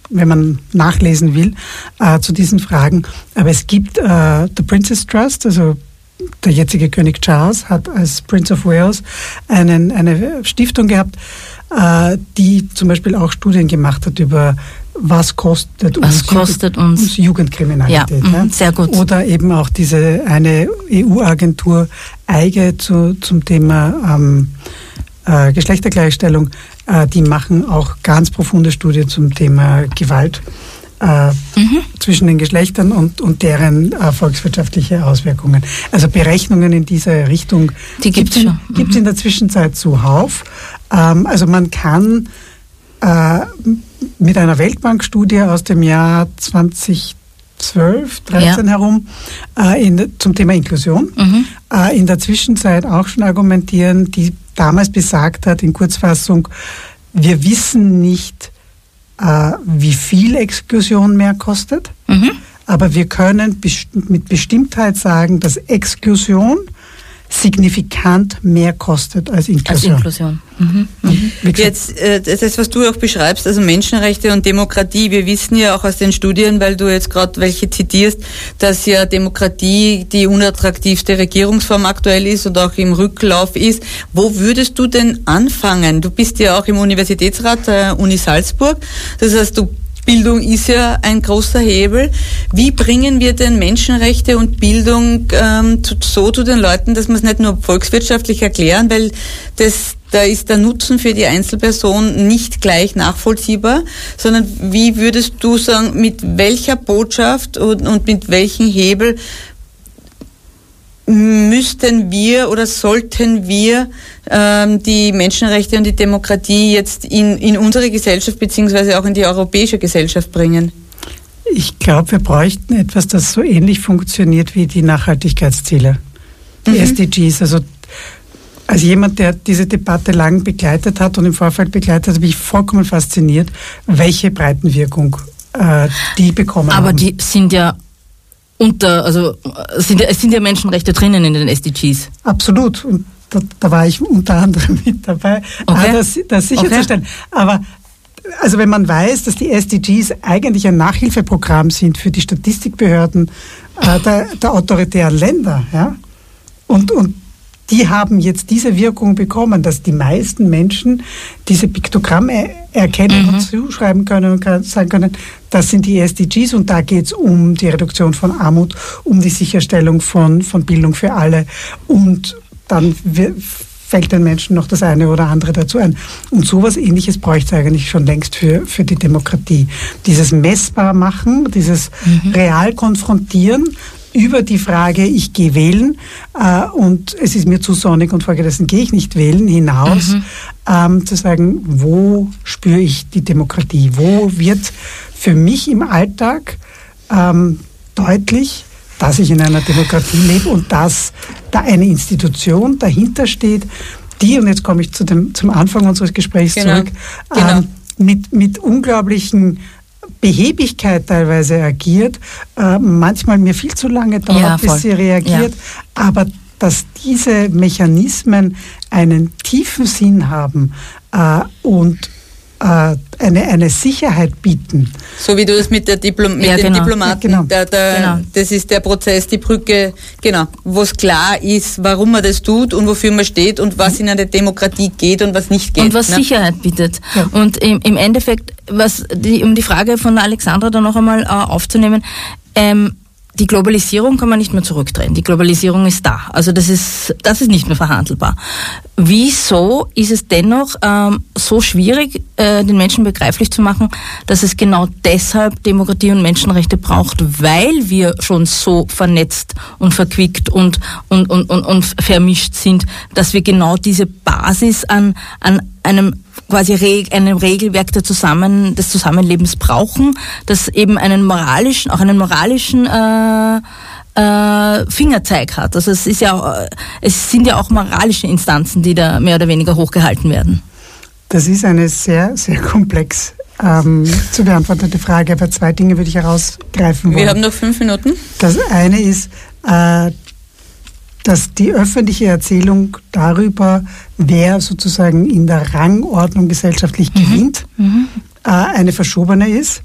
wenn man nachlesen will, zu diesen Fragen. Aber es gibt The Princess Trust, also der jetzige König Charles hat als Prince of Wales eine Stiftung gehabt, die zum Beispiel auch Studien gemacht hat über was kostet uns Jugendkriminalität. Ja, sehr gut. Oder eben auch diese eine EU-Agentur EIGE zum Thema Geschlechtergleichstellung, die machen auch ganz profunde Studien zum Thema Gewalt zwischen den Geschlechtern und deren volkswirtschaftliche Auswirkungen. Also Berechnungen in dieser Richtung gibt es in der Zwischenzeit zuhauf. Also man kann mit einer Weltbankstudie aus dem Jahr 2013 herum zum Thema Inklusion in der Zwischenzeit auch schon argumentieren, die damals besagt hat, in Kurzfassung, wir wissen nicht, wie viel Exklusion mehr kostet, aber wir können mit Bestimmtheit sagen, dass Exklusion signifikant mehr kostet als Inklusion. Jetzt, das, was du auch beschreibst, also Menschenrechte und Demokratie, wir wissen ja auch aus den Studien, weil du jetzt gerade welche zitierst, dass ja Demokratie die unattraktivste Regierungsform aktuell ist und auch im Rücklauf ist. Wo würdest du denn anfangen? Du bist ja auch im Universitätsrat der Uni Salzburg, das heißt, Bildung ist ja ein großer Hebel. Wie bringen wir denn Menschenrechte und Bildung so zu den Leuten, dass wir es nicht nur volkswirtschaftlich erklären, weil da ist der Nutzen für die Einzelperson nicht gleich nachvollziehbar, sondern wie würdest du sagen, mit welcher Botschaft und mit welchem Hebel müssten wir oder sollten wir die Menschenrechte und die Demokratie jetzt in unsere Gesellschaft beziehungsweise auch in die europäische Gesellschaft bringen? Ich glaube, wir bräuchten etwas, das so ähnlich funktioniert wie die Nachhaltigkeitsziele, die SDGs. Also als jemand, der diese Debatte lang begleitet hat und im Vorfeld begleitet hat, bin ich vollkommen fasziniert, welche Breitenwirkung die bekommen haben. Aber die sind ja es sind ja Menschenrechte drinnen in den SDGs. Absolut. Und da war ich unter anderem mit dabei, das sicherzustellen. Aber also wenn man weiß, dass die SDGs eigentlich ein Nachhilfeprogramm sind für die Statistikbehörden der autoritären Länder, ja, und die haben jetzt diese Wirkung bekommen, dass die meisten Menschen diese Piktogramme erkennen und zuschreiben können und sagen können, das sind die SDGs und da geht es um die Reduktion von Armut, um die Sicherstellung von Bildung für alle und dann fällt den Menschen noch das eine oder andere dazu ein. Und sowas Ähnliches bräuchte es eigentlich schon längst für die Demokratie. Dieses Messbarmachen, dieses real konfrontieren über die Frage, ich gehe wählen und es ist mir zu sonnig und folgedessen gehe ich nicht wählen, hinaus zu sagen, wo spüre ich die Demokratie? Wo wird für mich im Alltag deutlich, dass ich in einer Demokratie lebe und dass da eine Institution dahinter steht, die, und jetzt komme ich zum Anfang unseres Gesprächs zurück, mit unglaublichen Behebigkeit teilweise agiert, manchmal mir viel zu lange dauert, bis sie reagiert, aber dass diese Mechanismen einen tiefen Sinn haben und eine Sicherheit bieten. So wie du das mit den Diplomaten, das ist der Prozess, die Brücke, wo es klar ist, warum man das tut und wofür man steht und was in einer Demokratie geht und was nicht geht. Und was Sicherheit bietet. Ja. Und im Endeffekt, um die Frage von Alexandra da noch einmal aufzunehmen, die Globalisierung kann man nicht mehr zurückdrehen. Die Globalisierung ist da. Also das ist nicht mehr verhandelbar. Wieso ist es dennoch so schwierig, den Menschen begreiflich zu machen, dass es genau deshalb Demokratie und Menschenrechte braucht, weil wir schon so vernetzt und verquickt und vermischt sind, dass wir genau diese Basis an einem Regelwerk des Zusammenlebens brauchen, das eben einen moralischen Fingerzeig hat. Also es sind ja auch moralische Instanzen, die da mehr oder weniger hochgehalten werden. Das ist eine sehr, sehr komplex zu beantwortende Frage, aber zwei Dinge würde ich herausgreifen wollen. Wir haben noch 5 Minuten. Das eine ist, dass die öffentliche Erzählung darüber, wer sozusagen in der Rangordnung gesellschaftlich gewinnt, eine verschobene ist.